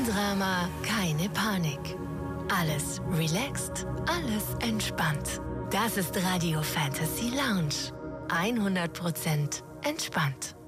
Drama, keine Panik. Alles relaxed, alles entspannt. Das ist Radio Fantasy Lounge. 100% entspannt.